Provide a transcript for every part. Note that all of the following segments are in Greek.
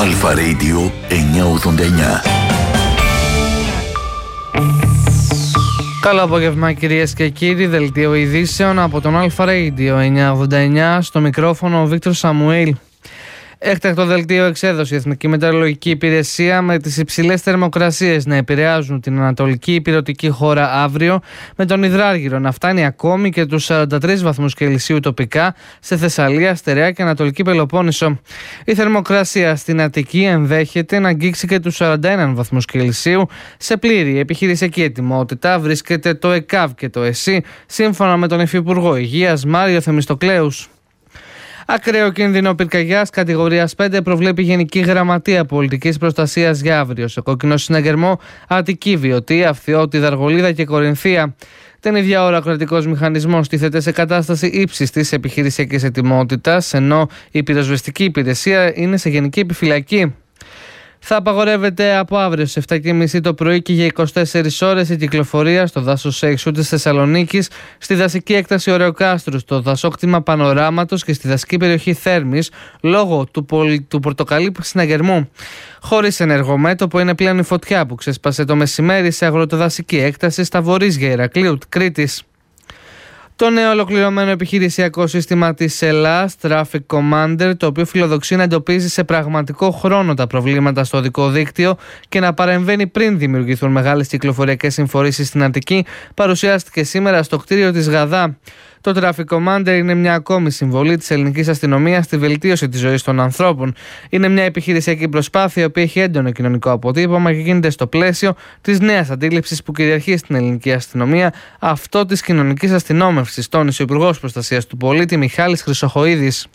Αλφα Radio 989. Καλό απόγευμα κυρίες και κύριοι, δελτίο ειδήσεων από τον Αλφα Radio 989, στο μικρόφωνο ο Βίκτορ Σαμουήλ. Έκτακτο δελτίο εξέδωσε η Εθνική Μετεωρολογική Υπηρεσία, με τις υψηλές θερμοκρασίες να επηρεάζουν την ανατολική ηπειρωτική χώρα αύριο, με τον υδράργυρο να φτάνει ακόμη και τους 43 βαθμούς Κελσίου τοπικά σε Θεσσαλία, Στερεά και Ανατολική Πελοπόννησο. Η θερμοκρασία στην Αττική ενδέχεται να αγγίξει και τους 41 βαθμούς Κελσίου. Σε πλήρη επιχειρησιακή ετοιμότητα βρίσκεται το ΕΚΑΒ και το ΕΣΥ, σύμφωνα με τον Υφυπουργό Υγείας Μάριο Θεμιστοκλέους. Ακραίο κίνδυνο πυρκαγιάς κατηγορίας 5 προβλέπει η Γενική Γραμματεία Πολιτικής Προστασίας για αύριο. Σε κόκκινο συναγερμό Αττική, Βιωτή, Αυθιώτη, Δαργολίδα και Κορινθία. Την ίδια ώρα ο κρατικός μηχανισμός τίθεται σε κατάσταση ύψης της επιχειρησιακής ετοιμότητας, ενώ η πυροσβεστική υπηρεσία είναι σε γενική επιφυλακή. Θα απαγορεύεται από αύριο στις 7.30 το πρωί και για 24 ώρες η κυκλοφορία στο δάσος Σέιξου της Θεσσαλονίκης, στη δασική έκταση Ωρεοκάστρου, στο δασόκτημα Πανοράματος και στη δασική περιοχή Θέρμης, λόγω του πορτοκαλί συναγερμού. Χωρίς ενεργομέτωπο είναι πλέον η φωτιά που ξέσπασε το μεσημέρι σε αγροτοδασική έκταση στα Βορίζια Ηρακλείου Κρήτης. Το νέο ολοκληρωμένο επιχειρησιακό σύστημα της Ελλάς, Traffic Commander, το οποίο φιλοδοξεί να εντοπίζει σε πραγματικό χρόνο τα προβλήματα στο οδικό δίκτυο και να παρεμβαίνει πριν δημιουργηθούν μεγάλες κυκλοφοριακές συμφορήσεις στην Αττική, παρουσιάστηκε σήμερα στο κτίριο της ΓΑΔΑ. Το Traffic Commander είναι μια ακόμη συμβολή της ελληνικής αστυνομίας στη βελτίωση της ζωής των ανθρώπων. Είναι μια επιχειρησιακή προσπάθεια που έχει έντονο κοινωνικό αποτύπωμα και γίνεται στο πλαίσιο της νέας αντίληψης που κυριαρχεί στην ελληνική αστυνομία, αυτό της κοινωνικής αστυνόμευσης, τόνισε ο Υπουργός Προστασίας του Πολίτη Μιχάλης Χρυσοχοΐδης.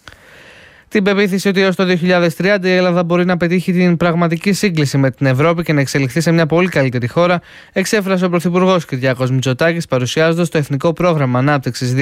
Την πεποίθηση ότι έως το 2030 η Ελλάδα μπορεί να πετύχει την πραγματική σύγκληση με την Ευρώπη και να εξελιχθεί σε μια πολύ καλύτερη χώρα, εξέφρασε ο Πρωθυπουργός Κυριάκος Μητσοτάκης, παρουσιάζοντας το Εθνικό Πρόγραμμα Ανάπτυξης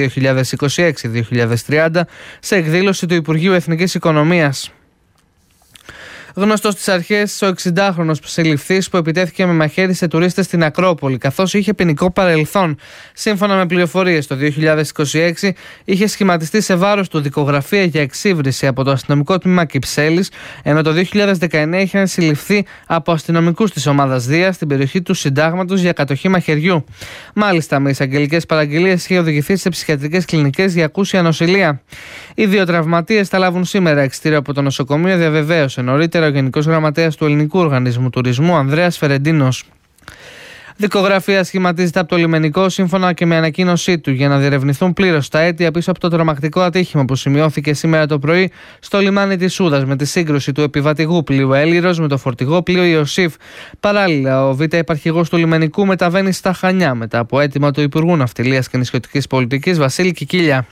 2026-2030 σε εκδήλωση του Υπουργείου Εθνικής Οικονομίας. Γνωστός στις αρχές, ο 60χρονος συλληφθής που επιτέθηκε με μαχαίρι σε τουρίστες στην Ακρόπολη, καθώς είχε ποινικό παρελθόν. Σύμφωνα με πληροφορίες, το 2026 είχε σχηματιστεί σε βάρος του δικογραφία για εξύβριση από το αστυνομικό τμήμα Κυψέλης, ενώ το 2019 είχαν συλληφθεί από αστυνομικούς της ομάδας Δία στην περιοχή του Συντάγματος για κατοχή μαχαιριού. Μάλιστα, με εισαγγελικές παραγγελίες είχε οδηγηθεί σε ψυχιατρικές κλινικές για ακούσια νοσηλεία. Οι δύο τραυματίες θα λάβουν σήμερα εξιτήριο από το νοσοκομείο, διαβεβαίωσε νωρίτερα ο Γενικός Γραμματέας του Ελληνικού Οργανισμού Τουρισμού Ανδρέας Φερεντίνος. Δικογραφία σχηματίζεται από το λιμενικό, σύμφωνα και με ανακοίνωσή του, για να διερευνηθούν πλήρως τα αίτια πίσω από το τρομακτικό ατύχημα που σημειώθηκε σήμερα το πρωί στο λιμάνι της Σούδας με τη σύγκρουση του επιβατηγού πλοίου Έλιρος με το φορτηγό πλοίο Ιωσήφ. Παράλληλα, ο Β' Υπαρχηγός του λιμενικού μεταβαίνει στα Χανιά μετά από αίτημα του Υπουργού Ναυτιλίας και Νησιωτικής Πολιτικής Βασίλη Κικίλια.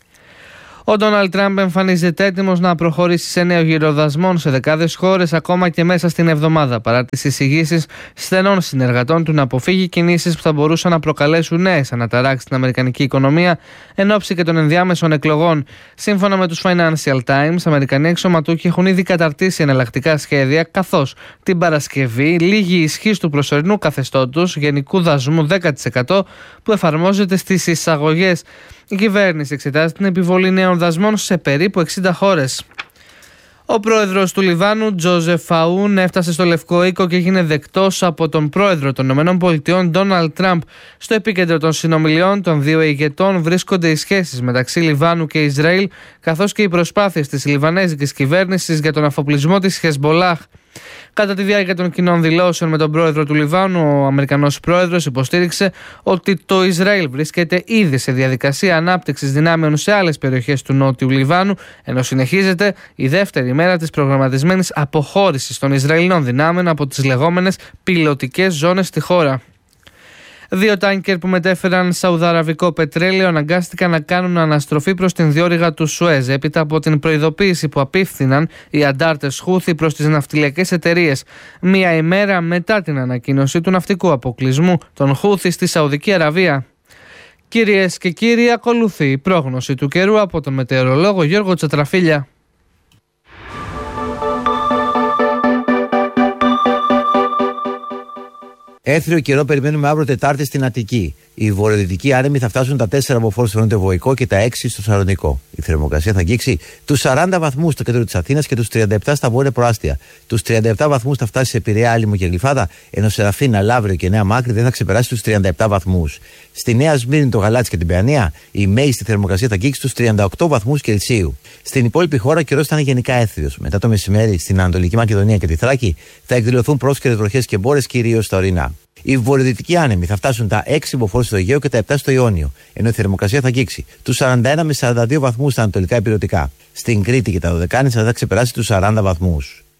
Ο Ντόναλντ Τραμπ εμφανίζεται έτοιμος να προχωρήσει σε νέο γύρο δασμών σε δεκάδες χώρες ακόμα και μέσα στην εβδομάδα, παρά τις εισηγήσεις στενών συνεργατών του να αποφύγει κινήσεις που θα μπορούσαν να προκαλέσουν νέες αναταράξεις στην αμερικανική οικονομία εν ώψη και των ενδιάμεσων εκλογών. Σύμφωνα με τους Financial Times, Αμερικανοί αξιωματούχοι έχουν ήδη καταρτήσει εναλλακτικά σχέδια, καθώς την Παρασκευή λίγη ισχύς του προσωρινού καθεστώτος γενικού δασμού 10% που εφαρμόζεται στις εισαγωγές. Η κυβέρνηση εξετάζει την επιβολή νέων δασμών σε περίπου 60 χώρες. Ο πρόεδρος του Λιβάνου, Τζόζεφ Αούν, έφτασε στο Λευκό Οίκο και έγινε δεκτός από τον πρόεδρο των ΗΠΑ, Ντόναλντ Τραμπ. Στο επίκεντρο των συνομιλιών των δύο ηγετών βρίσκονται οι σχέσεις μεταξύ Λιβάνου και Ισραήλ, καθώς και οι προσπάθειες της λιβανέζικης κυβέρνησης για τον αφοπλισμό της Χεσμολάχ. Κατά τη διάρκεια των κοινών δηλώσεων με τον πρόεδρο του Λιβάνου, ο Αμερικανός πρόεδρος υποστήριξε ότι το Ισραήλ βρίσκεται ήδη σε διαδικασία ανάπτυξης δυνάμεων σε άλλες περιοχές του νότιου Λιβάνου, ενώ συνεχίζεται η δεύτερη μέρα της προγραμματισμένης αποχώρησης των Ισραηλινών δυνάμεων από τις λεγόμενες πιλωτικές ζώνες στη χώρα. Δύο τάνκερ που μετέφεραν σαουδαραβικό πετρέλαιο αναγκάστηκαν να κάνουν αναστροφή προς την διόρυγα του Σουέζ έπειτα από την προειδοποίηση που απίφθηναν οι αντάρτες Χούθι προς τις ναυτιλιακές εταιρείες, μία ημέρα μετά την ανακοίνωση του ναυτικού αποκλεισμού των Χούθι στη Σαουδική Αραβία. Κυρίες και κύριοι, ακολουθεί η πρόγνωση του καιρού από τον μετεωρολόγο Γιώργο Τσατραφίλια. Έθριο καιρό περιμένουμε αύριο Τετάρτη στην Αττική. Οι βορειοδυτικοί άνεμοι θα φτάσουν τα 4 μποφόρ στο νοτιοβοϊκό και τα 6 στο Σαλονικό. Η θερμοκρασία θα αγγίξει τους 40 βαθμούς στο κέντρο της Αθήνας και τους 37 στα βόρεια προάστια. Τους 37 βαθμούς θα φτάσει σε Πειραιά, Άλυμο και Γλυφάδα, ενώ σε Αθήνα, Λαύριο και Νέα Μάκρη δεν θα ξεπεράσει τους 37 βαθμούς. Στη Νέα Σμύρνη, το Γαλάτσι και την Παιανία, η μέγιστη θερμοκρασία θα αγγίξει τους 38 βαθμούς Κελσίου. Στην υπόλοιπη χώρα ο καιρός θα είναι γενικά έθριος. Μετά το μεσημέρι στην Ανατολική Μακεδονία και τη Θράκη θα εκδηλωθούν πρόσκαιρες βροχές και μπόρες, κυρίως στα ορεινά. Οι βορειοδυτικοί άνεμοι θα φτάσουν τα 6 μποφόρ στο Αιγαίο και τα 7 στο Ιόνιο, ενώ η θερμοκρασία θα αγγίξει τους 41 με 42 βαθμούς στα ανατολικά ηπειρωτικά. Στην Κρήτη και τα Δωδεκάνησα θα ξεπεράσει τους 40 βαθμούς.